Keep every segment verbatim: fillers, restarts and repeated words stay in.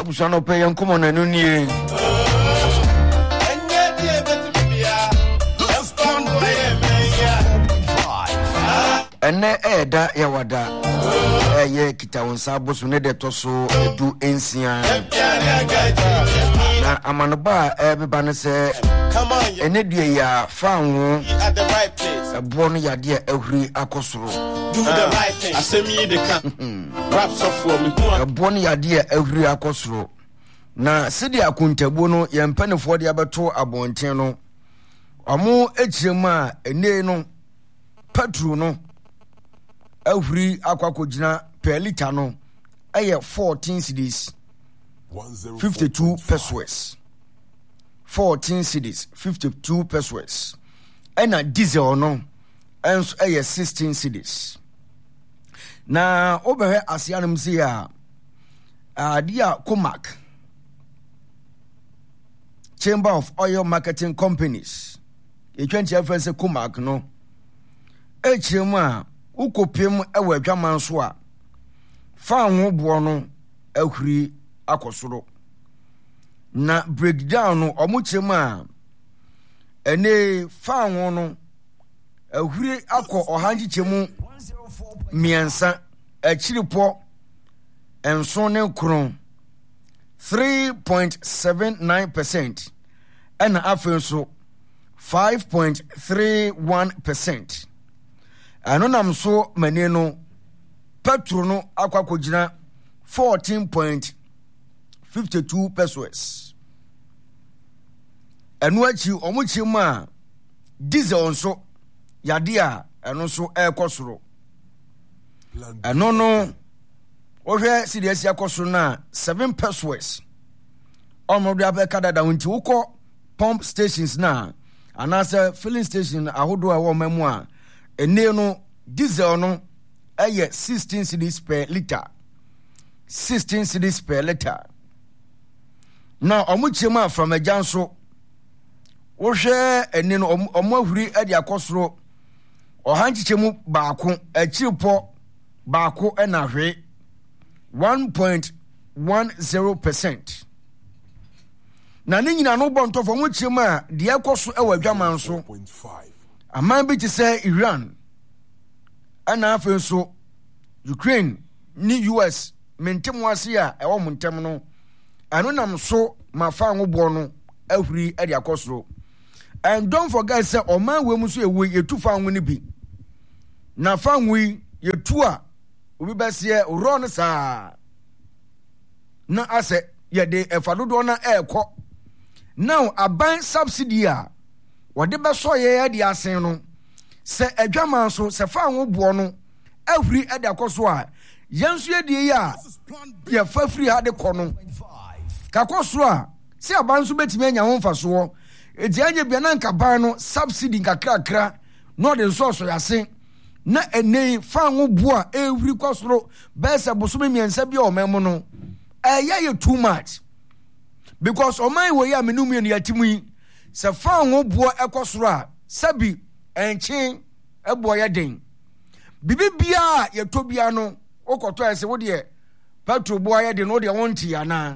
abusano pe yankomo na no nie ene eda ya wada eye kita wonsa boso ne de toso edu ensia na amanoba e beba ne se ene due ya fanwo at the right place ebon ya de ehuri akosoro do the right thing asemi de kan wraps up for me ebon ya de ehuri akosoro na sidi akuntabu no ye mpanefo de abeto abonten no omo echirema ene no petro no ehuri akwakogina per liter no aye fourteen cedis fifty-two pesos fourteen cedis fifty-two pesos and a diesel no and aye sixteen cedis na over here asianum sia adia Comac Chamber of Oil Marketing Companies e twenty reference Comac no e chema ukopem ewa adwaman so a fa ho bo no ahuri akosoro na breakdown no omuchema ene fa ho no ahuri akọ ohanji chemu miensa achiripo enso ne kron three point seven nine percent and afenso five point three one percent. Ano nam so mane no petro no akwakogina fourteen point five two pesos. Anu achi omuchi ma diesel nso yade a eno so ekosoro. Ano no ohwe sidiasi akosoro na seven pesos. Omodo abeka dada unti uko pump stations na anasa filling station ahodo a wo mamu a ene no diesel no aye sixteen cedis per liter sixteen cedis per liter na omuchema from ajanso wo hwe ene no omahuri ade akosoro ohanchichemu baako achiripo baako na hwe one point one zero percent na ne nyina no bontofo muchema de akoso ewa adwaman so aman bi ti say Iran ana afen so Ukraine ni U S mentem wase a ewo montem no anu nam so mafa nwbo no ahuri ade akosoro. And don't forget say oman we mu so ewe yetu fa nwo ni bi na fa nwi yetu a obi bese ro no sa na ase ye de efadodo na ekọ now aban subsidy a wode beso ye de asen no se adwaman so se fa ho bo no ahuri ade akoso a yensu ye de ya ye fa free ha de kọ no kakoso a se aban so betimi anya ho mfaso edi anye bia na nkaban no subsidy nkakrakra no de so so yase na enei fa ho bo a ehuri kosoro bese bosome miensa bia o memo no eh ye too much because o man we ya menum ye yatimu yi se fa ho bo ekosoro a sabi enche ebo ye den bibibia ye tobia no okoto ese wo de petro bo ye de no de wonti ya na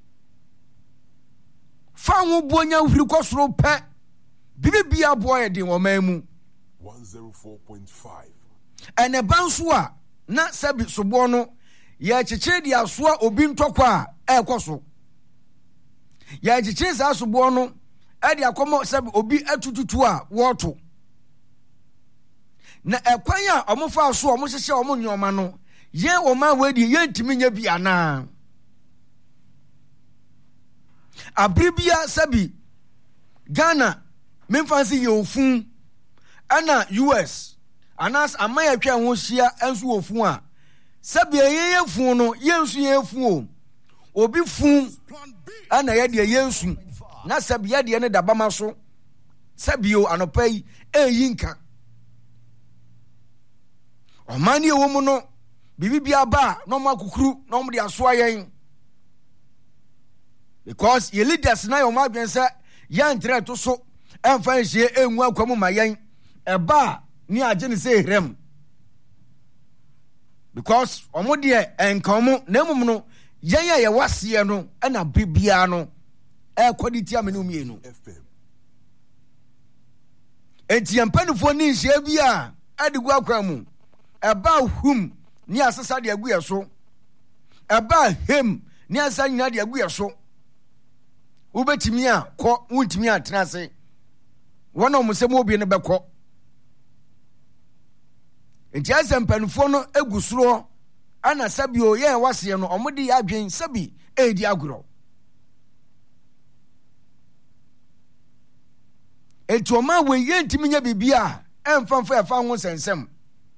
fa ho bo nya huri kosoro pe bibibia bo ye de wo man mu one oh four point five ene banso a na sabi sobo no ye chiche dia soa obi ntokwa a ekoso ye chiche za sobo no e dia komo sabi obi atututu a woto na ekwan a omofa so omohyehe omonnyoma no ye wo ma wadi ye ntimi nya bia na abribia sabi Ghana memfansi ye ofun ana U S anas amaya twa ho hia enso ofun a sabi ye ye fun no ye nsu ye fun o obi fun ana ye de ye nsu na sabi ye de ne dabama so sabi o anopai eyinka omani ewo mu no bibibia ba no makukuru no mo de aso ayen because ye leaders na yo ma dwen se yan tre to so emfa nhie enwu akwamu mayen eba ni agene se hrem because omo de enkomo na emum no yen ya ye wase no na bibia no e kwadi amenu mienu enti empanufo ni nhye bia adigu akwa mu eba hum ni asesa de agu yeso eba hem ni asa nyina de agu yeso ubetimi a kɔ wuntimi atena ase wona omusem obi ne bɛkɔ enti asa mpanufo no egusuro ana sabio ye wase no omudi adwen sabi edi aguro etu oma we ye ntimi nya bibia emfamfa efa ho sensem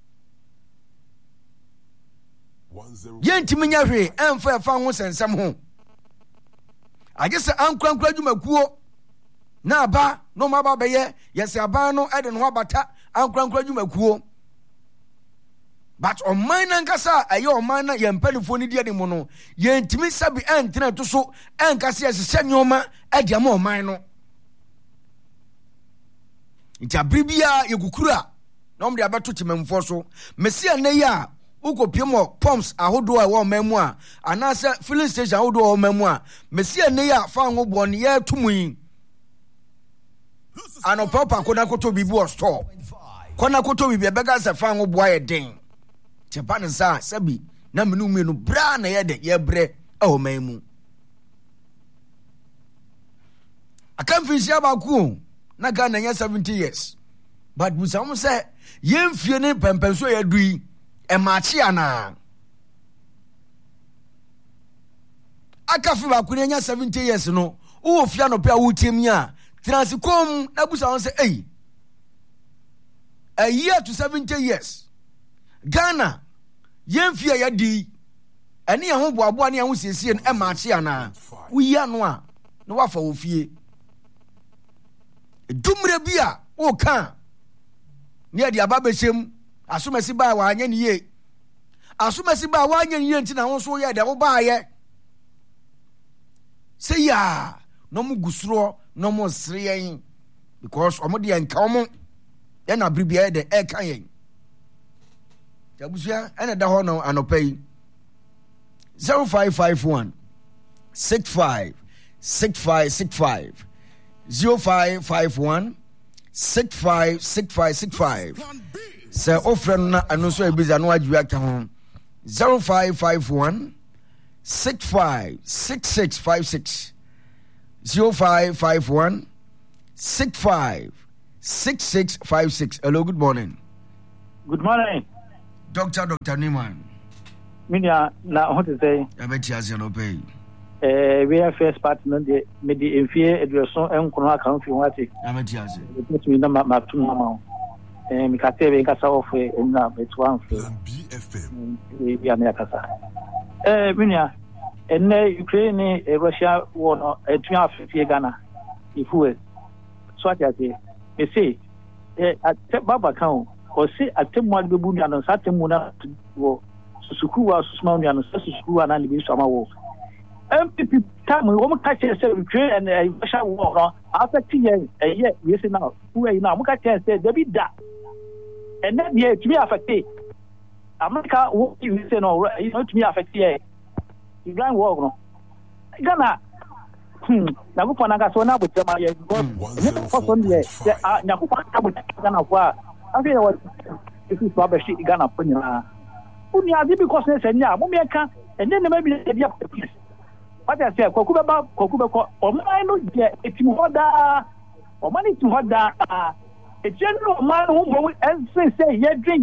ye ntimi nya hwe emfa efa ho sensem ho agese ankrankra dwumakuo na aba no maba beye yesi aba no ede no abata ankrankra dwumakuo but on mine nkasa aye on mine ye mpanifo ni die de mu no ye ntimi sabi entene to so enkase ye hye nyoma ade ama on mine no ntia bribia ye kukura na omde abeto timemfo so mesia ne ya ukopiem pumps ahodo a wo mamu a anase filling station ahodo wo mamu a mesia ne ya fa ngo bo ne ya tumuyin ano papa kona koto bibi o store kona koto bibi bega se fa ngo bo aye den tepa ne sa sabi na menu menu bra na ye de ye bre o mamu akan finsia ba ku na ga na seventy years but busam say yemfie ne pempenso ya dui e machi ana akafi ba ku nya seventy years no wo fia no pe a wutiem a transikom na busam say eh a year to seventy years Ghana yemfie ya di ene ye ho boabo ne ye ho siesie no e machi ana wo ya no a no wafa wo fie dumre bia o kan ne dia ba beshem asomasi ba wa anya niye asomasi ba wa anya niye nti na ho so ye de wo ba ye say ya no mu gusuro no mu sreyen because omo de enka omo e na bribia de e kan yen jabusia ene da ho no anopai zero five five one six five six five six five zero five five one six five six five six five. Say offering na anunso ebiza no adwua ka ho zero five five one six five six six five six zero five five one six five six six five six. Hello, good morning. Good morning, Doctor Doctor Niman. Minya na what to say? Abeti azelo pay. Eh, we are first partner de me di enfie eduason enkono aka mfi wati. Abeti aze. Betumi na ma tu na ma. Eh, mi katebe kasa ofe na betu amfi. B F M. Eh, ya me kasa. Eh, minya enne Ukraine e Russia war no etu afie Ghana. Ifu so ati ati. Me say eh at baba kan o se atemu albebu na no satemu na wo susukuwa susuma na no susukuwa na libi so amawo. M P P time we want to catch say Ukraine and uh, Russia war no affect year a year we say now who are now we catch say there be that and then yeah to be affected America what you say no you know to be affected here Iran war no Ghana hmm na go for na ga so na but ma ye go for son there na go for na but Ghana for I feel what this is what she Ghana for na uni adi because say nya mo me kan and then maybe dey be what I say, Kokubaba, Kokubako, or mine, if you order, or money to order, a general man who say, yeah, drink,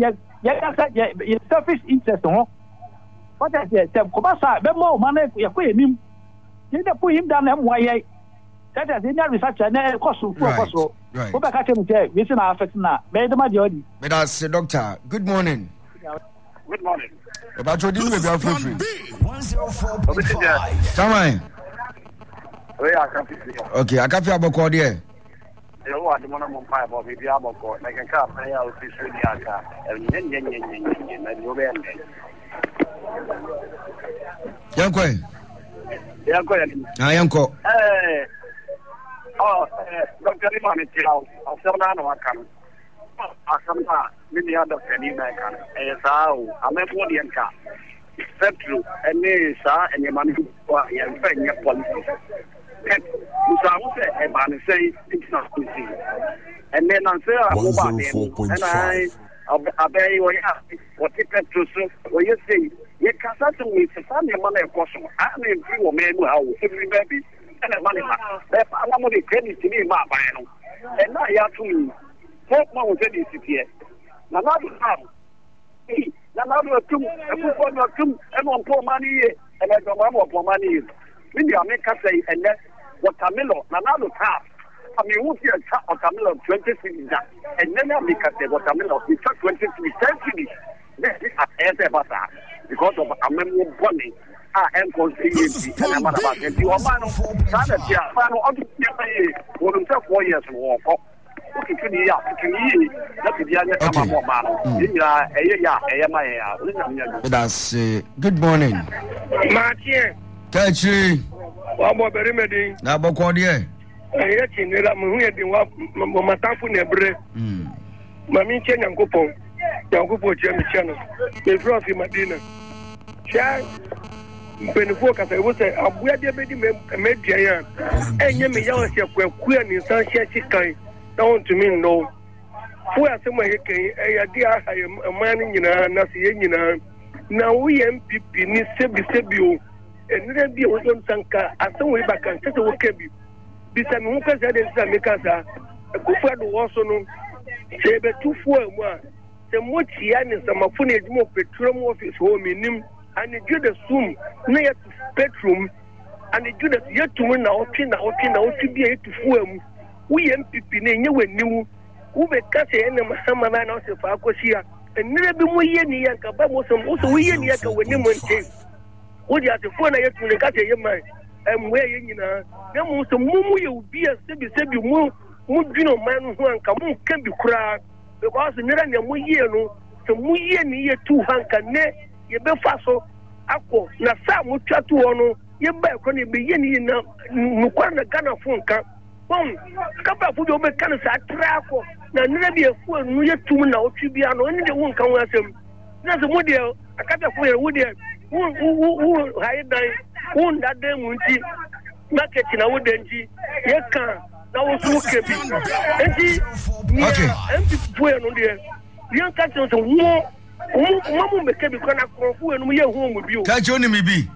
yeah, selfish interest. What I say, Kobasa, Bemo, money, you're putting him, you didn't put him down, M Y A. That is in your research and cost of course. Right. Go back at him, we see our effects now. Made the majority. But as a doctor, good morning. Good morning. About your deal with your free. one oh four point five. Come on. Okay, I can't feel about call there. You want the money on five of the Diabo, like a car, I will see Sunyaka, and then yen yen yen yen, and you'll be Yanko. Yanko. I am called. Eh, oh, Doctor Iman, I'll sell down one come. Asama mimi hada kani na kana eh sao amepodi yanka petrol ɛne saa ɛnneɛma no a yɛmfa nyɛ policies musaho sɛ ɛba ne sɛn ntina kosi ɛnɛ nansɛ a moba adeɛ ɛna abɛyi wɔyɛ a wɔte petrol so wɔyɛ sei yɛkasa sɛ wɔyɛ saa nneɛma no ɛkɔ so a na ɛmfiri wɔ maa mu ha wo ɛfiri baabi ɛna ɛma ne ma bɛfa ana mo de credit ne ma aban no ɛna a yɛatom yi sɛ ma wo sɛ de sitiɛ na nado ha na nado atum ɛfoforɔ no atum ɛna ɔmpɔ ɔma no yie ɛna ɛdɔma ma ɔpɔ ɔma no yie mede a meka sɛ ɛnɛ watermelon na nado taa I mean, who's here? Watermelon twenty cities, and then I make a say watermelon. It's twenty cities, ten cities. This is a better because of a member bunny. Ah, and consistency. And I'm about it. You are man. Sana tia. Sana on the tia. One himself four years walk. Okay, to the year, to the year. That's the year. Come on, man. Yeah, yeah, yeah, yeah. That's good morning. Mathieu. Catch you. What about the remedy? Now, what called you? Ɛyɛ kyinira mu hu yɛ de wa matamfo na ebre mm mami nche nyankopɔn nyankopɔn kyerɛ me kyerɛ no efro fi madina kyɛ mpenifo kasa wo sɛ aboa de bedi me medua ya ɛnyɛ me yawo sɛ kwaku a ni san hyɛ chikan na wontumi nno fo asɛm a yɛkan ɛyɛ de aha yɛ man nyinaa na se yɛ nyinaa na wo yɛ M P P ni sebi sebi o ɛnira bi wo don sanka asɛm wo ba kan sɛ wo kabi bisa me hu kasa de sisa me kasa kufu ado wo so no se be tufu amu a se mo tia ne samafo na edimo petrol office ho minim ani juda sum na yet petrol ani juda yetum na otwe na otwe na otwe bia yetufu amu wo ye M P P na enye waniwu wo be kasa ene mahama na o se fa akosia enire bi mo ye ni yanka ba mo so wo so wo ye ni yanka wani mo nte wo di atefo na yetum ne kasa ye man emwe ye nyina na mu so mu mu ye obi a sebi sebi mu mu dwino man ho anka mu kan bi kura because nira ne mu ye no so mu ye ni ye tu hanka ne ye be fa so akọ na sa mu twatu ho no ye ba ko ne be ye ni na mu kwa na Ghana fo nka bon ka ba fu do be kan sa tra akọ na nira bi efu anu ye tum na otwi bia no ni de wo nka ho asem na so mu de akata fu ye wo de wo wo wo hayi dan won da dem nti market na wo denji ye kan na wo so kebi enti okay enti fu e no de ye kan so so wo mo mo me kebi ko na ko fu e no ye hu mo bi o ka je oni mi bi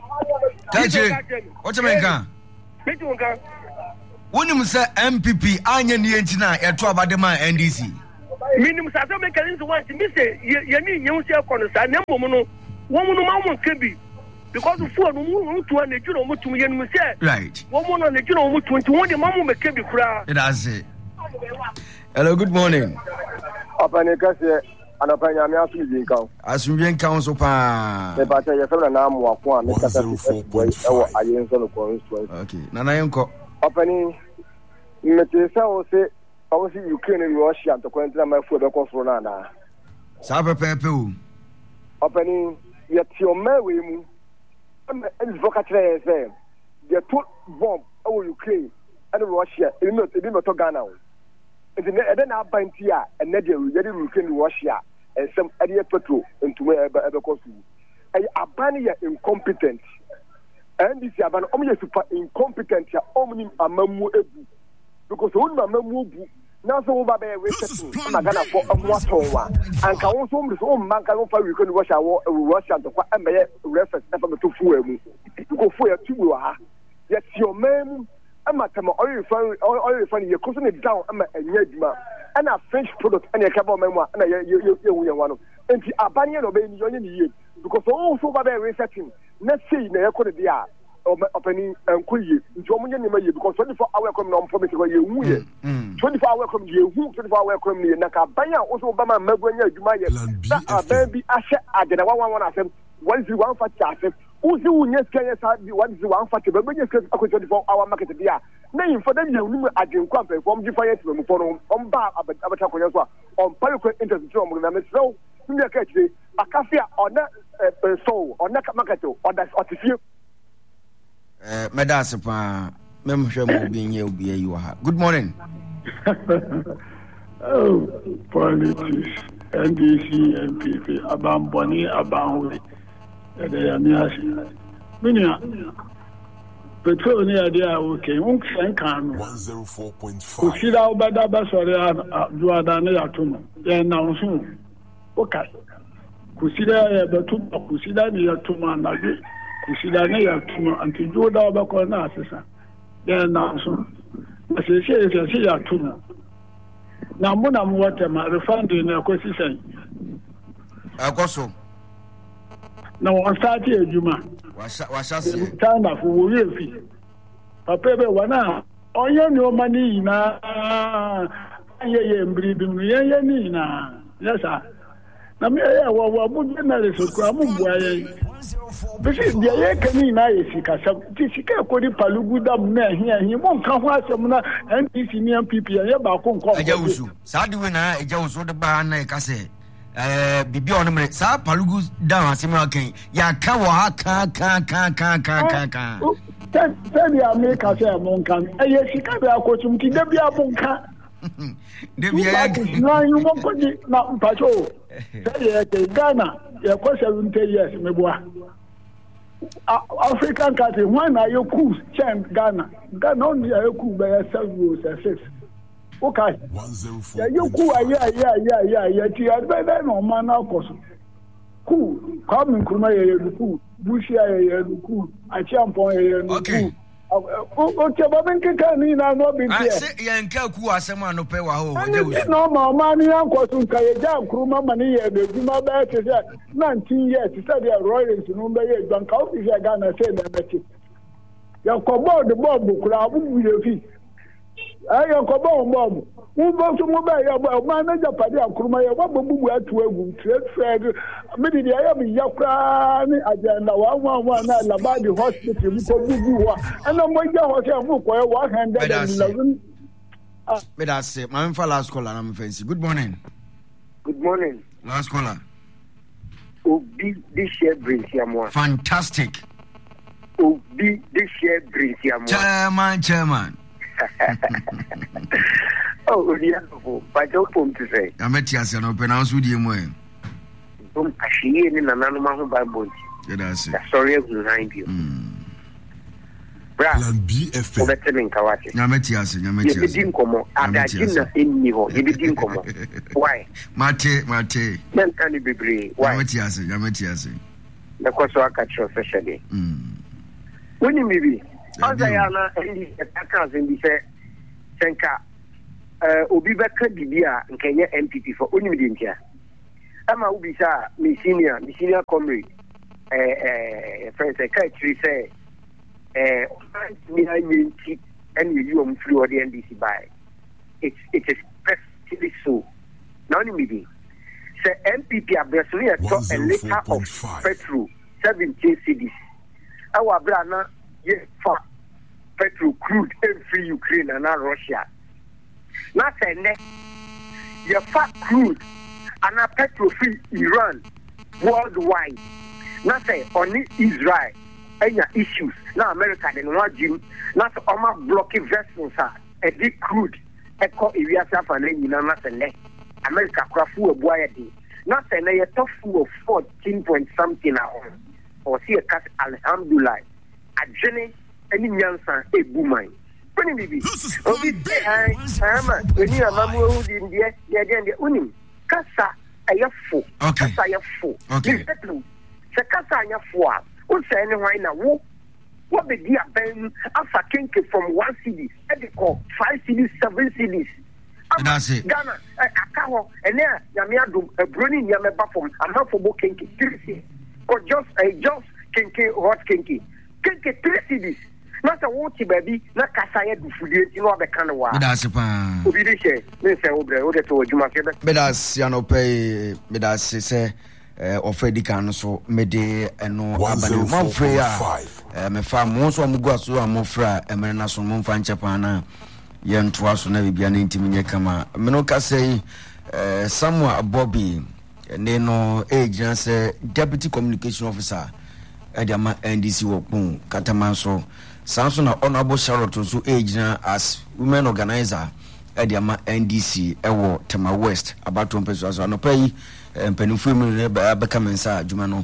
ka je o che men kan be ti won kan wonim se M P P anya ni enti na e to abade ma N D C minim sa so me kan so want mi se ye ni nyen se ko no sa na mbom no wo mo no ma mo kebi because for no mu to na juno mu tum ye no say right wo mo no na juno mu twenty one de mamu make bi kura that's it. Hello, good morning. Apane kase anapanya me asu bi nkan asumbi nkan so pa me ba ta ye fela na amu akon a me kasa e wo ayen so no constituency okay na na yenko apane me te sa o se o se Ukraine and Russia to kwentena ma fu be ko so na na sa pepepe o apane ye ti o mewe mu and vocatre say the two bomb over Ukraine and Russia it not it not to Ghana and then na bantia and na dey Ukraine Russia and some area petrol into me ebe ko su ay abani ya incompetent and this abani o me super incompetent ya omni amamu ebu because won amamu ebu na so ba be we settle na Ghana for amwatonwa anka won so mri so mma nka won fa Ukraine Russia wo Russia to kwa embe reference efa me to fu emu ko fu ya tubu ha ya ti o mem ama tama oil refinery oil refinery ye koso ne down ama enya adwuma ana French product ana ka ba mem ana ye ye ye wu yan wano enti abanye no be ni yo ni ye because won so ba be resetting na sei na ye ko de dia openi enkoye nti omo nye nema ye because twenty-four hour come na omfo me ko ye hu ye twenty-four hour come ye hu twenty-four hour come ye na ka banya o so ba ma magwanya adwuma ye na aban bi ahye agena one one asem one zero one five asem uzi unye skenya sa one zero one five ba benye skenya akọ twenty-four hour market dia na yin for them ye unu agenku ampe form di fire to me for no on ba abata konya so on pare ko interest to mo na me so ndi ka chire akafia ona so ona market o oda otifie Uh, medase pa mem hwe mo bi nye obi ayi wa ha. Good morning. Oh, politics, N D C, N P P, Abamboni, Abamwe. ɛdɛ yɛ ase minia petrol ni ade a okay un sen kan no one oh four point five kusira obada ba sori a duada na ya to no ye na nso okay kusira ya betu kusira ni ya to ma na ye kusira ni ya to no anti duada ba ko na asesa ye na nso se se se se ya to no na mo na mo wata ma refund na ko sisen akoso na won start ejuma washa washa se tana fu wo yefi papa be wana onye ni o mani na ye ye mbiri bi mu ye ye ni na yesa na me ye wo wo bu na le so kwa mu bua ye bisi dia ye kani na ye sika sa ti sika ko di palugu dam na ehia ehia mo nka ho asem na N P C ni M P P ye ba ko nko eja usu sa de we na eja usu de ba na e ka se eh bibi on me sa palugu down asema kan ya ka wo ha ka ka ka ka ka ka tell ya me ka se mo nkan e ye sika be akotum ti de bia mo nka de bia na yu mo ko di na mpacho tell ya ke Ghana ya ko seventy years me boa African country when are you cool chen Ghana Ghana only are you cool by seven or six okay ya you cool ya ya ya ya ya ti adbe no man na koso cool come nkruma ya ya cool bushi ya ya cool a champon ya ya cool o che ba ben ka ni na no bin ti se ya nka ku asema no pe wa ho je wusu no ma ma ni an koso nka ya ja nkruma mani ya be duma ba te se nineteen years se dia royals no be ya gban ka o fi ya Ghana se na be ti ya ko board board kura bu bu ye fi ayo ko bo mo wo bo so mo ba ya ba ma na japade akuruma ya ba bubu atu egum trade fair me di ya mi yakra ni agenda wa wa wa na Labadi hospital mu ko bubu wa ana mo ja ho se mu ko one hundred eleven me da say my fa last caller na me fancy good morning good morning last caller obi this share brings yamwa fantastic obi this share brings yamwa chairman chairman oh yeah but don't come to say I'm at yes no pronounce with you more um ashiye ni nananu ma ho bible yeah that's it sorry behind you bra plan B F M o betemen kawate I'm at yes I'm at yes ye din komo adagin na enni ho ye din komo why mate mate men kan bebre why I'm at yes I'm at yes na koso aka tro especially mm woni mibi Oza ya na endi etaka zendi se senka eh obi beka bibia nkenye M P P for onimi di ntia ama ubi sa mi senior mi senior comrade eh eh friend say kai tri say eh mi ayenti and you am free or the N D C by it it is perfectly so now onimi di say M P P abresuli to a liter of petrol seventeen cedis awa brana yes, for petrol crude every Ukraine and Russia. Not say next, your fat crude and a petrol free Iran worldwide. Not say only Israel and your issues. Now America and Rajim, not all blocking vessels are a big crude. Echo area self and then you know not say America craft a boy. Not say a tough full of fourteen point something at home. Or see a cat alhamdulillah. Ajene any nyansa e bumai peni bibi obi ai ama eni amamu hu di ndie de de de unim kasa ayefo kasa ayefo okay se kasa ayefo a o se ni hwan na wo wo be dia ben afa kenke from one city e de call five cities seven cities that's it Ghana akaho ene ya me adum ebroni ya me ba from amafo bo kenke three cities or just a just kenke hot kenke kenke three cities not a water baby na kasaya du fudie ti no be kan wa that's pa obi dey share me say obre o dey to adwuma ke be that's ya no pay me that's say eh ofedi kan so me de eno abane mo free a me fa mo so mo gua so mo fra e me na so mo fa nchepa na ye ntoa so na bibia na ntimi nye kama me no ka say eh Samuel Bobby ne no age say deputy communication officer Adama N D C wopun Kataman so sanso na honorable Charlotte so age na as women organizer Adama N D C ewo Tema West about to peso so no pay mpanimfu mu ne ba beka mensa adwuma no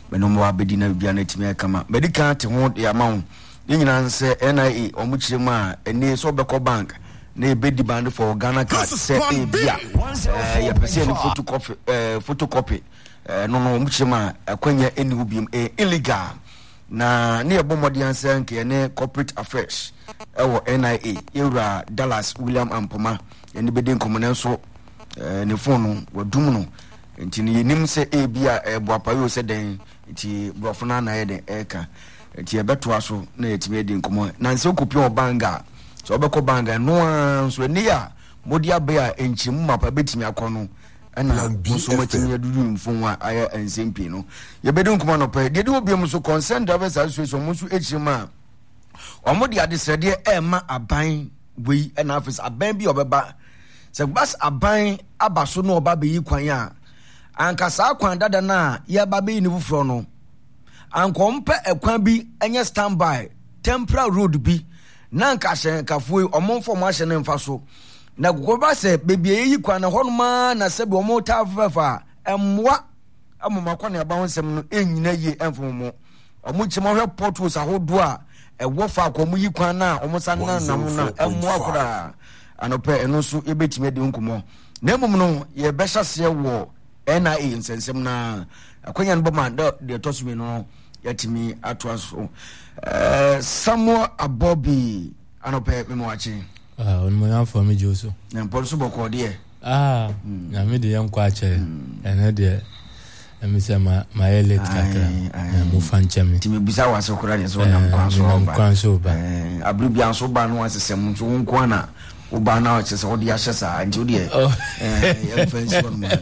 beno mo abedi na bia na timi kama medical te ho ya mawo ni nyina se N I A omu chire ma eni so beko bank na ebedi band for Ghana card se e bia eh ya pese ni photocopy eh photocopy eh no no omu chire ma akwanya eni ubiem eh illegal na ne ebomodi anse nke ne corporate affairs ewo N I A Eura Dallas William Ampoma eni bedi nkomone so eh ne phone wadum no nti ni nim se e bia eboapayo se den nti brofona na ye den eka nti ebeto aso na yetime di nkomo na nse okopi obanga so obeko banga no anso ni ya modi abe a enchimu mapa betimi akono ana nso matimi adudu mfonwa aya ensempi no ye bedi nkomo no pe de de obiem so concern drivers association mo so echima omodi adesrede e ma aban wei na office aban bi obeba se bas aban abaso no oba be yi kwan a anka saa kwan dada na ya babe ni bufro no ankompe ekwan bi enye standby temporary road bi na anka hyen kafue omonfo mo ahye ne mfa so na gogoba se bebie yi kwan na honoma na se bi omo ta fafa emwa amomakwa na ba wonsem no enyina yi emfomo omo chimo hwe portals ahodo a ewo fa akomo yi kwan na omo san na na na emwa kura anope eno so ebetime de nkumo na emum no ye behya se wo N I A insensem na akwanya no bama de tosumi no yatimi atwaso eh Samuel Abobi anope memoachi ah on mo yan for me joso na poliso boko de ah na me de yan kwa che ene de emi se ma ma elite kaka na mo fanchemi timi bisa wa so kura de so na nkwa so ba eh abru bia so ba no asesem so nkwa na uba na wache se odi ahye sa nti odi eh eh fancy one man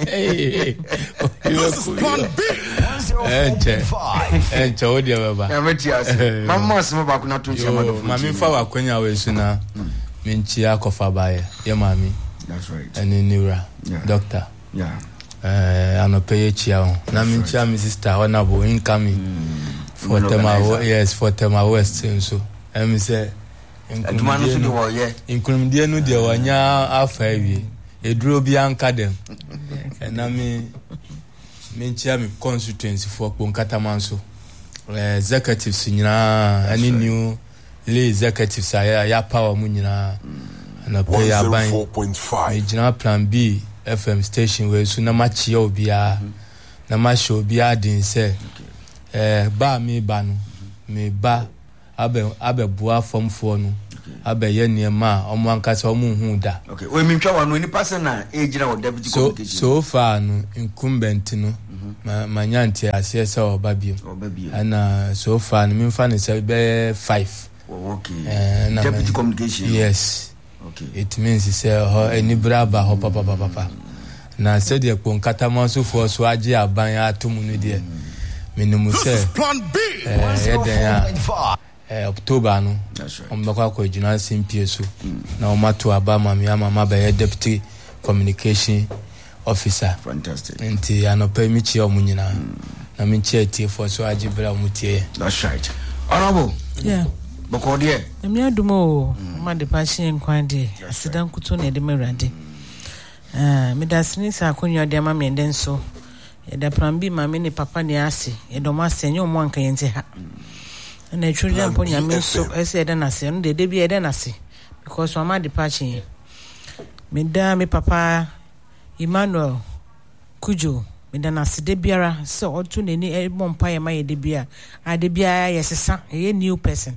eh eh odi baba ya meti ase mama se ba kuna to chama do mami fa wa kwanya we su na minchi akofa bae ye mami that's right eni neura doctor yeah eh anope chia ho na minchi am sister honorable incoming for tema yes for tema west so em say Aduma no so de wo ye inkrumdie no de wanya afa awie eduro bi anka dem na me menchia me constituency for Kponkataman so executives nyina ani new le executives ya ya power mu nyina na pay aban four point five nyina plan B F M station we so na machi obia na ma show obia din se eh ba mi ba no me ba abe abe bua form four no abe ye niema omo ankasa omo hu da okay we mi twa wa no ni person na e gira o deputy communication so far no incumbent no ma manyanti ase se oba biem oba biem ana so far no mi fa ne se be five oh okay uh, deputy communication yes okay it means say ho eni braba ho papa papa papa na se de Kponkataman so for so age aban atum no de minimu se plan B eh eh October no ombakwa ko juna simpie so na omato abama mi ama ma be deputy communication officer fantastic nti anopa mi chi omunyina na mi chi etie for so agibra mutie that's right honorable yeah boko de emi adumo ma de passion kwande asidan kuto na de merade eh me dasni sa akonyo de ma me den so e da plan B ma me ni papa ni ase e do ma se nyo mo anka yente ha na children mpo nyame so ese ede na se no de de bi ede na se because mama de patching me da me papa Emmanuel Kujo me da na se de biara se otu ne ni e bompa ye ma ye de bia ade bia ye sesa ye new person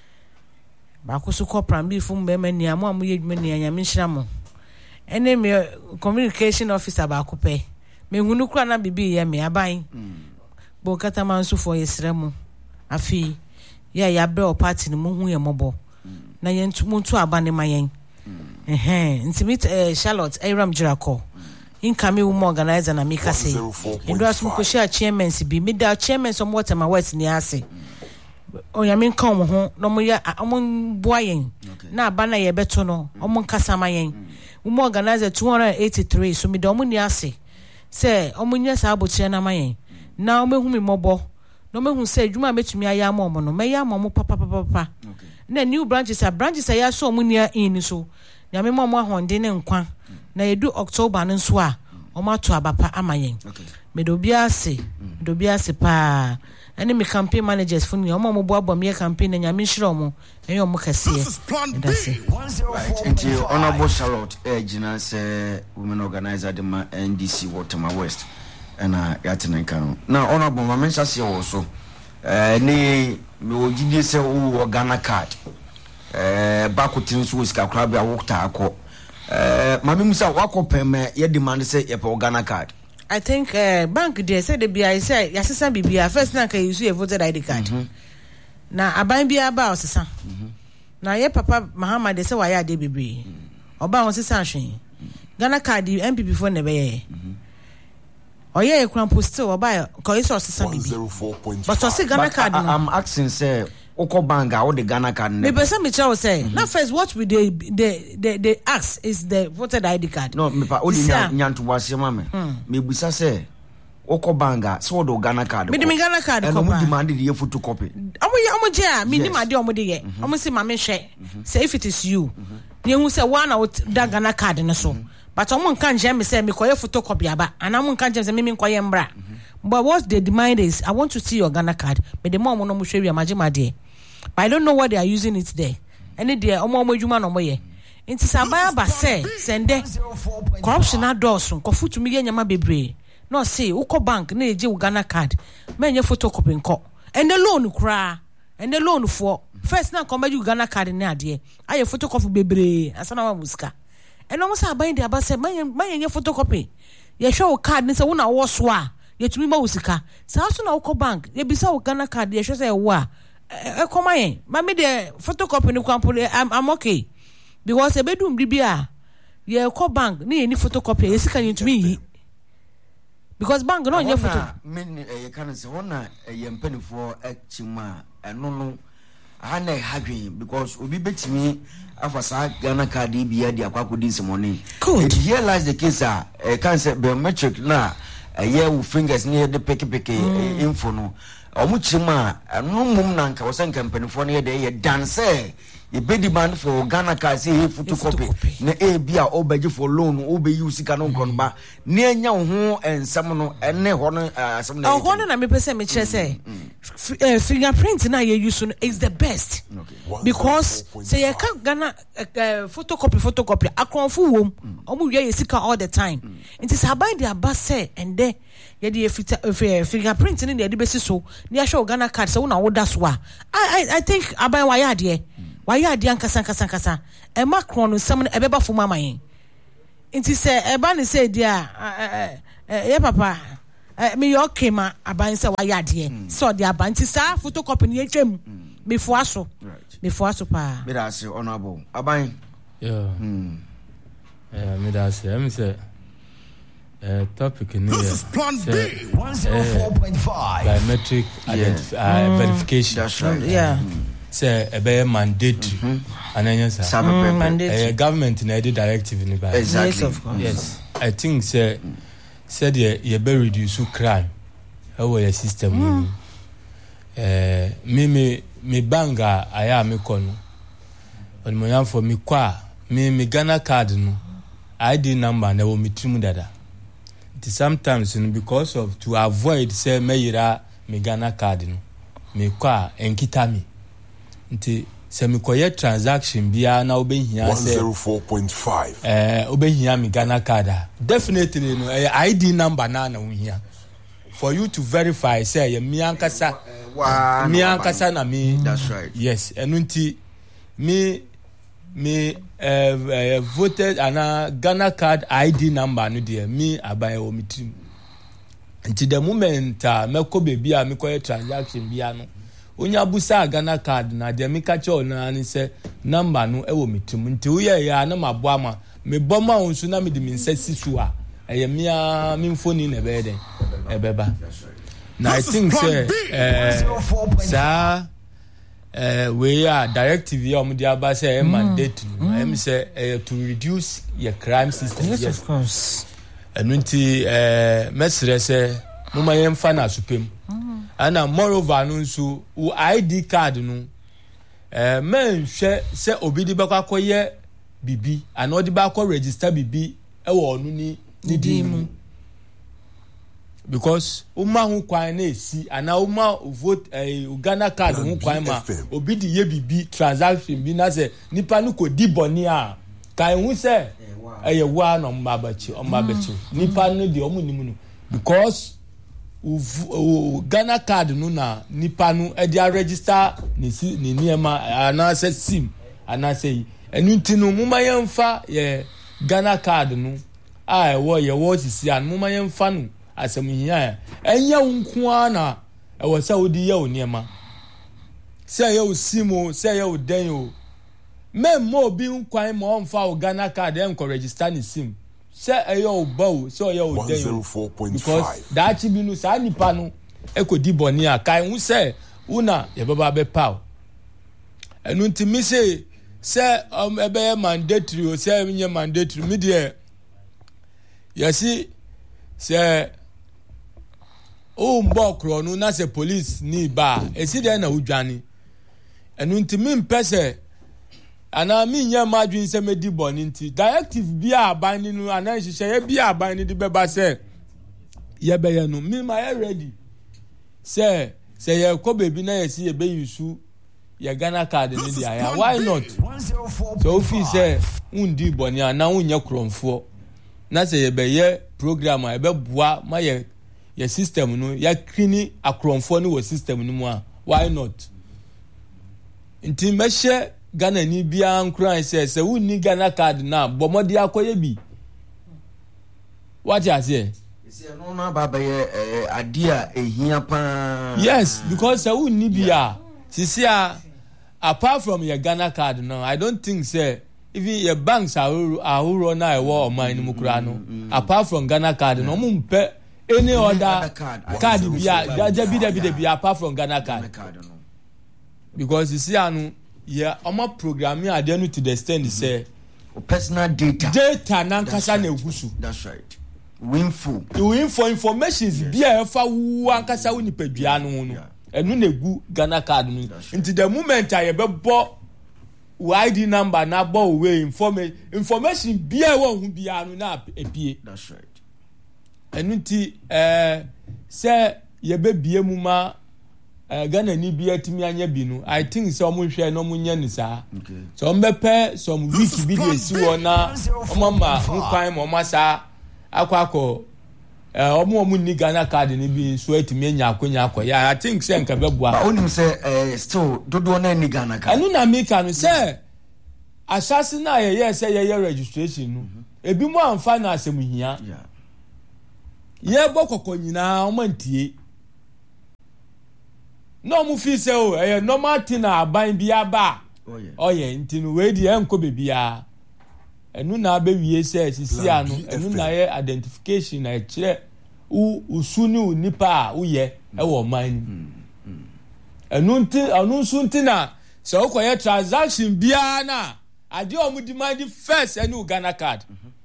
ba ko so ko plan B fu mbe ma ni amu amu ye dwuma ni nyame nhira mo ene me communication officer ba ko pe me hunu kura na bibi ye me aban bo Kataman so for yesra mu afi ya ya be o party ni mu hu ye mobo na ye ntu abane mayen eh intimate eh Charlotte Aram Jirako income woman organizer na mika say ndo asum ko share chairman si bi middle chairman some water ma west ni ase o ya min kan ho no mo ya omon boyen na abana ye beto no omon kasa mayen woman organizer two hundred eighty-three so mi do mo ni ase say omon nya sa abochire na mayen na o mehu mi mobo no mehu say djuma metumi aya ma omo no meya ma omo papa papa papa na new branches a branches aya so omo nia in so ya me mo mo ahonde ne nkwa na edu October no so a omo ato abapa amayen me do bia se do bia se pa any me campaign managers for me omo mo boabo me campaign na nyame hire omo enye omo kase that's it right until honorable Charlotte Ejina say women organizer the N D C Waterma West and uh yatin kan now honorable mama say also eh ni me ogidi say wo Ghana card eh bakotin so sika kra bia wokta akọ eh mama musa wakopem ye demand say ye pe Ghana card. I think uh, bank there said the B I say yasesa bibia first na can use a voter I D card. Mm-hmm. Na aban bia ba osesa. Mhm. Na ye papa Muhammad say why ade bebre. Oba won sesa hwen. Ghana card M P P for ne be ye. Mhm. Oye e kran post oba ko iso osesa bibi. But so say Ghana card no. I'm asking say Oko Banga or the Ghana card. Me person me tell say mm-hmm. Now first what we they they they they ask is the voter I D card. No, me pa odi nyanto wase mama. Me busa say Oko Banga so do Ghana card. Me me Ghana card ko ba. And demand the photocopy. Omo ye omo je a me ni ma de omo de ye. Omo say ma me hwe. Say if it is you. Ye hu say one out da Ghana card no so. But omo nkan je me say me koye photocopy aba. And omo nkan je say me me koye mbra. But what the demand is I want to see your Ghana card. Me the mom no mo hwe wi amagema de. But I don't know what they are using it there. Any there, omo omo juma no mo ye. Inti sabaya ba say sende corruption adosun ko futu mi nyama bebre. No say uko bank na eje Ghana card. Me nye photocopy nko. And the loan kra. And the loan for first na come you Ghana card na ade. Aye photocopy bebre asana wa musika. And no say aban dey aba say man nye photocopy. Ye show card ni say wo na wo so a ye tumi ma musika. Say aso na uko bank ye bisa wo Ghana card ye show say wo a e come in mama the photocopy no kwampole I'm, I'm okay because e bedum bibia ye call bank na any photocopy ye sika ntumi yi because bank no nye photo men e kan say wona ye mpanifo achima eno no ana hadwen because obi betimi afasa Ghana card bia dia kwakodi semone good realize the case a e kan say biometric na ye wo fingers near the peke peke info no omuchima no mum nanka wosan kampanifo no ye de ye dance ye be demand for Ghana card say he photocopy na e bia obaji for loan obe use ka no nkon ba na anya ho ensam no ene ho no asem na ho no na me pese me kire say fingerprint na ye use no is the best because say ye ka Ghana photocopy photocopy akronfo wom omu wie ye sika all the time it is about the abase and there ye dey fingerprint ni dey besi so ni a show Ghana card so na wo da so a I I think aban wa ya de wa ya de ankasa ankasa ankasa e macron no sam e beba fo mama yin nti se e ba ni say dia ye papa me yo kema aban se wa ya de so de aban nti sa photocopy ni etwem me fo aso me fo aso pa me da say honorable aban yeah hmm eh me da say em say Uh, topic in this is plan B one oh four point five biometric yeah. uh, mm. verification. That's right. Yeah. Say a be mandatory. And then yes, mandatory. Government in the directive in the exactly. Yes, of course. Yes. I think say said you you be reduce crime. How your system? Mm. Uh, me me me banga aya me kono. On mo yan for me kwa me me Ghana card no. I D number na wo me trimu dada. Sometimes you know, because of to avoid say meyira me Ghana card no me kwa enkita me nti se me koye transaction bia na obehia say one oh four point five eh obehia me Ghana card definitely no eh, I D number na na uhia for you to verify say ye me ankasa uh, me ankasa na me that's right yes enu nti me me uh, uh, voted ana Ghana card I D number no there me abai o mitim until the moment uh, me ko be bia me ko transaction bia no onya busa Ghana card na de me ka che ona ni say number no e wo mitim nti wo ye ya na mabo ama me boma onsu na me de me nsasi so a eye me a me phone na be den e beba na I think say eh sa Uh, we are directive here on the abase mm. mandate no mm. I say uh, to reduce your crime system. Yes, yes. Of course. And unti uh mesre say no ma yem fa na supem and moreover no so I D card no uh men hwe say obi di be kwakoye bibi and odi ba kwa register bibi e wo no ni ni di mu because uma ho kwan na esi ana uma vote eh, Ghana card ho kwan ma obi di ye bibi transaction bi na se nipa no ko di boni a kan hu se eh wa no mbabachi o mbabachi nipa no di omu nimu no because Ghana card no na nipa no e dia register ni si ni niema ana se sim ana se enu ntinu muma yemfa ye Ghana card no a e wo ye wo sisi an muma yemfa no asem hia enya nko ana e wo se odi ye oniema se ye osimo se ye oden o memmo bi nkwan mo mfa o Ghana card en ko register ni sim se e ye obawo se ye oden because that bi no sa nipa no e ko di boni a kan hu se una ye baba be paw enu ntimi se se um ebe mandatory o se nye mandatory me de yesi se o mbo kro no na se police ni ba esi de na udwane enu ntimi mpese ana mi nya madwin se medi boni nti directive bia aban ni no ana hihye ye bia aban ni de beba se ye be ye no mi ma ye ready se se ye ko bebi na ye si ye be yusu ye Ghana card ni dia ya why not so fi se undi boni ana unya kromfo na se ye be ye program e be boa ma ye ye system no ya clean akromfo ni wo system no mu a why not nti meshe Ghana ni bia nkran se se wuni Ghana card na bomodi akoye bi what you say se no na baba ye adia ehia pa yes because se wuni bia sisia apart from your Ghana card no I don't think say even your banks are are na e wo oman mu kura no apart from Ghana card no mu mpe any other card bia da bi da bi da bi apart from Ghana card because sisia no yeah, omo programming adenu to the extent say personal data data nankasa na egusu. That's right. Winfo. Winfo information is bia efa wu ankasa wu nipadua no no. Enu na egu Ghana card no. Into the moment I be bo I D number na bo we inform information bia wo hu bia no na epie. That's right. Enu ti eh say ye be bia mu ma Uh, Ghana ni bi atimi anya bi no I think so mo hwe no mo nya ni sa so mbepe some week bi dey si wona omama nkwan mo masa akwakọ eh omo omo ni Ghana card ni bi so atimi anya akonya akoya I think say nka bebua ba onim say eh still dodo na ni Ghana card anu na make anu say asase na ye ye say ye registration no ebi mo amfa na asem hia ye bokoko nyina o mantie no mu fi se o eh normal thing na aban bia ba oh yeah ntinu we di enko bebia enu na be wie se sisi anu enu na ye identification na kire u usuni unipa u ye e wo man enu nti anu sunti na se okoye transaction bia na ade o mu demand first enu Ghana card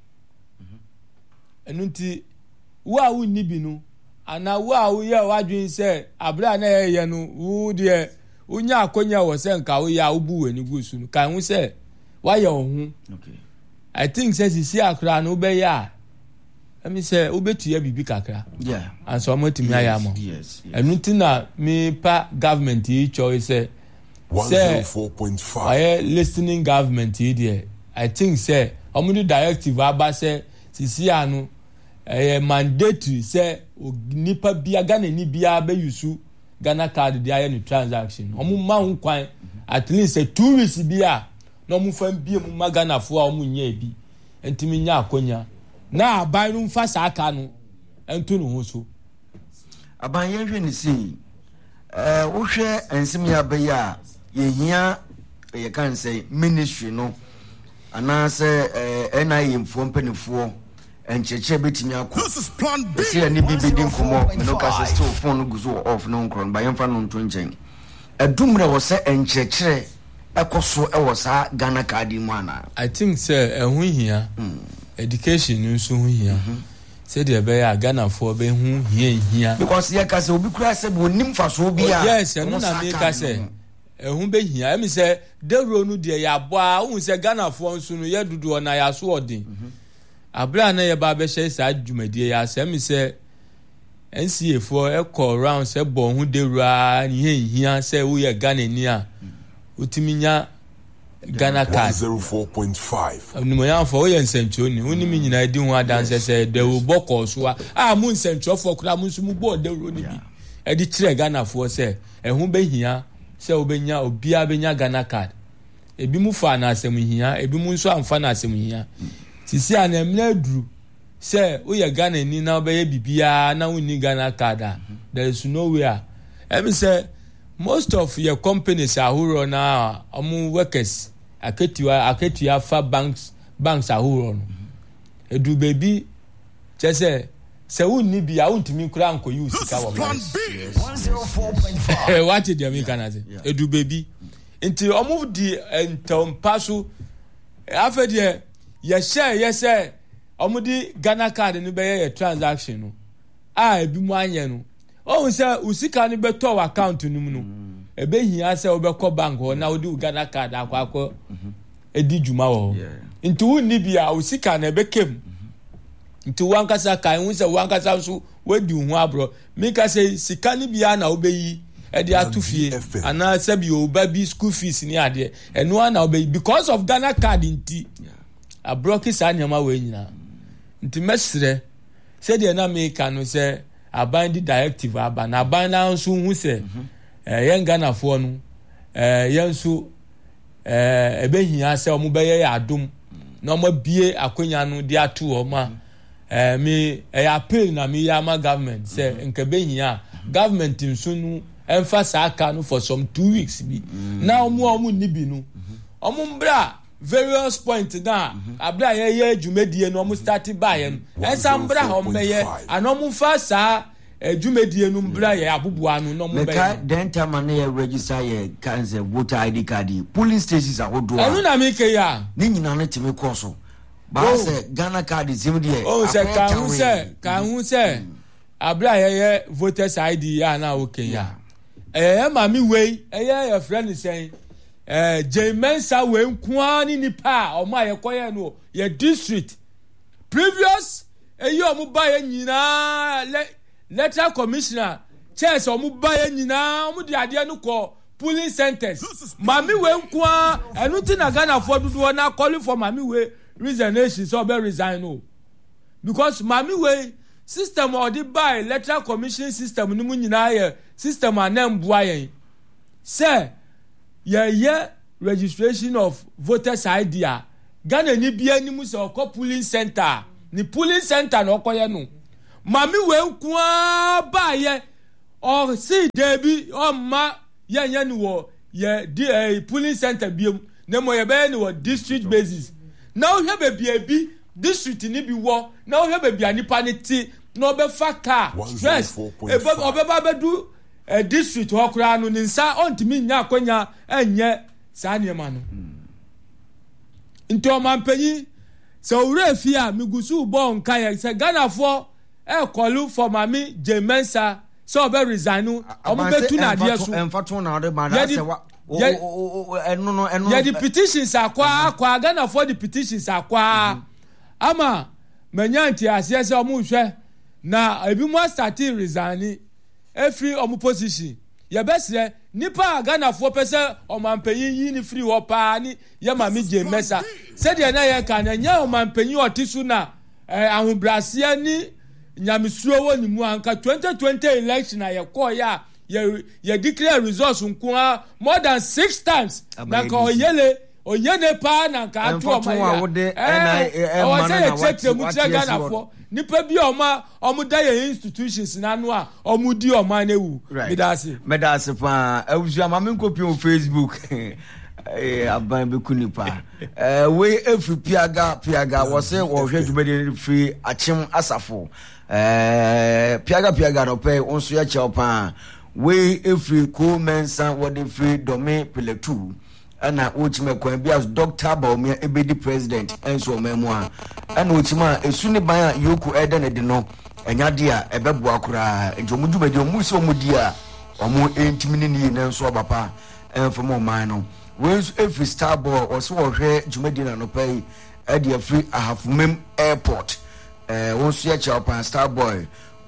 enu nti wa u ni binu ana wa wo ye wadwin se abra na ye no wo de unya akonya wo se nka wo ya ubu wani gusu no kan hu se wa ye ohun okay I think say sisi akra no be ya let me say obetu ya bibi kakra yeah and so motimi aya mo yes enu tina me pa government yi choice one oh four point five I listening government yi there I think say omudu directive aba say sisi anu eh mandatory say nipa bia Ghana ni bia be yusu Ghana card dia any transaction omu ma nkwan at least a two weeks bia no mu fam bia mu magana fo a omu nya bi entimi nya akonya na aban no mfa sa aka no ento no ho so aban ye hwe ni sei eh wo hwe ensem ya be ya ye hia ye kan say ministry no ana say eh na ye mfo mpanifo encheche betimi akọ this is plan B see any bibi din komo me no ka still phone guzo off no nkron ba yemfa no nto nchen adumre wo se encheche ekoso e wo sa Ghana card mu ana I think say ehun hia education nso hu hia say the be ya Ghana for be hu hia hia because ye ka say obi kura say bo nim fa so obi a yes no na me ka say ehun be hia emi say de ro no de ya boa hu say Ghana for nso no ye dudu na ya so odin abra na ye ba be hye sa dwumadie ya asem se N C A for e call round say bon hu de ra ni hia say wo ye Ghana ni a utiminya Ghana card one oh four point five. No yan for wo ye nsentro ni woni mi nyina di hu adanse say de wo boko so a ah mu nsentro for kura mu nso mu bo de ro ni bi e di kire Ghana for say e hu be hia say wo benya obia benya Ghana card ebi mu fa na asem hia ebi mu nso amfa na asem hia sisi a na emna duru say wo ye Ghana ni na obeye bibia na woni Ghana card a there is nowhere em say most of your companies are who na omu workers aketua aketua fa banks banks ahuro no edu baby chese se wonni bia wontimi kura anko use ka wo one oh four point five. eh what did you mean kana say edu baby nti omu di entompaso afede ye share ye say omu di Ghana card no be ye transaction no ah ebi mu anye no o say usika no be to account no mu no ebe hia say obekọ bank ho na odi Ghana card akwakọ edi juma ho nti wonni bia usika na ebekem nti wankasa kan hu say wankasa so wadi hu abro mika say sika ni bia na obeyi e dey atufie ana say bi oba bi school fees ni ade eno na obeyi because of Ghana card nti abroki sa nyama we nyina nti mesre say dey na meka no say aban di directive aba na aban na nso hu say eh yen Ghana fo no eh yen so eh ebe hia say omo be ye adom na omo bie akonya no di atu o ma eh me eh appeal na me ya ma government say nke be hia government nso no emphasize aka no for some two weeks bi na omo omo ni bi no omo mbra various point na abra ye ye dwumadie no omo start buy no ensambra ho mbeye anomo fa sa dwumadie no mbra ye abubua no no mo be ka denta man ye register ye kanse voter I D card police stations ahodo anu na me ke ya ni nyina no timi koso ba se Ghana card sim de o se ka hu se ka hu se abra ye ye voters I D ya na o ke ya eh ma mi wei eh ye friend say eh Jemensa we nkoa ni nipa o ma ye koye no ye district previous eh ye o mu ba ye nyina le letter commissioner chairs o mu ba ye nyina o mu di ade no ko polling centers mami we nkoa enu ti na Ghana for dudu na calling for mami we resignation so be resign no because mami we system or the buy letter commission system ni mu nyina ye system anem bua yen say ye ye registration of voters I D a Ghana ni bia ni mu so ko polling center ni polling center na okoye no mami we nkoa ba ye or see debi o ma ye ye ni wo ye di polling center biem na mo ye be ni wo district basis na o hwe be bi district ni bi wo na o hwe be bia nipa ni ti na obefa car stress e be obeba bedu a district hokra no ni nsa ontimi nya akonya enye sa niema no nto mampanyi so ure fi a migusu bo nka ye se Ghana for e call for mami Jemensa so be resign no omo betu na de so emfato na de ma na se wa eno no eno ye the petitions akwa akwa Ghana for the petitions akwa ama manyanti ase se omo hwe na ebi mo start resign every omo position ye besre nipa Ghana for pese omampanyin yi ni free wo pa ni ye mami Jemensa se de na ye kan nya omampanyin otisu na ahobrasia ni nyamisuo wo ni mu anka twenty twenty election ye call ya ye ye declare results nko more than six times na ka oyele oyene pa na ka atu o ma ya eh o say ye check mu Ghana for nipa bi oma omuda ye institutions na no a omudi oma na ewu medase medase pa awusu amame nkopi on Facebook eh aban be kunipa eh we every piaga piaga wo say wo hwe dwumade free achim asafo eh piaga piaga no pe onso ya cheopa we every ko mensa wo de free domain peletu ana ochime kwan bi as Doctor Baumia ebedi president enso memu a ana ochima esu ne ban a yoku ede ne de no enyade a ebebo akura enjomu dwumade omu se omudi a omu entimini ni ne nso abapa enfo man no we every star boy also hwe dwumade na no pay e de free ahafumem airport eh wonso ya cha pan star boy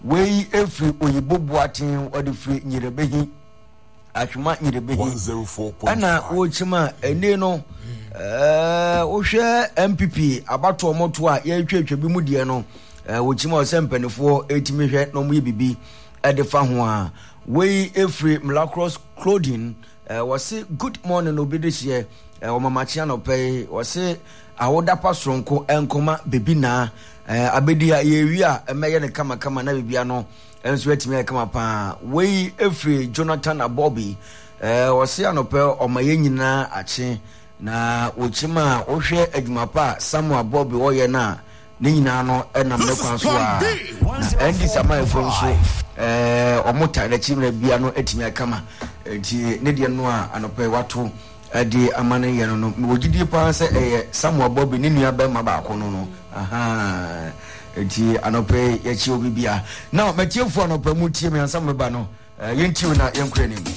wei efiri oyibo boaten ɔde firi nyirebehi atwuma nyirebehi ana wochima ene no eh wohwɛ M P P abato moto a yɛtwetwe bi mu die no wochima osempanifo etimi hwɛ no mu yibibi ɛde fa ho a wei efiri Mlacross Clothing wɔse good morning obedehye ɔmamachia no pɛ wɔse awoda pasronko enkoma bebi na abedi a yewi a emeye ne kama kama na bibia no enso etimi kama pa wei efiri Jonathan Abobi eh wɔse anope ɔmaye nyina ache na wochima wohwɛ adwuma pa Samuel Abobi wɔyɛ na ne nyina no enam ne kwan so a endi sama efo nso eh ɔmota na chimra bia no etimi kama enti ne de no a anope wato adi amane ye no no wogidi pa se eh Samuel Abobi ne nua ba ma ba ko no no aha enti anope ye chi obi bia na matiefo anope mu tie me ansa me ba no yenti na yenkure ni